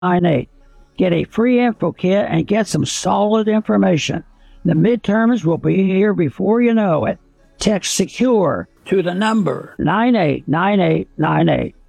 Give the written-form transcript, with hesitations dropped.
98. Get a free info kit and get some solid information. The midterms will be here before you know it. Text SECURE to the number 989898.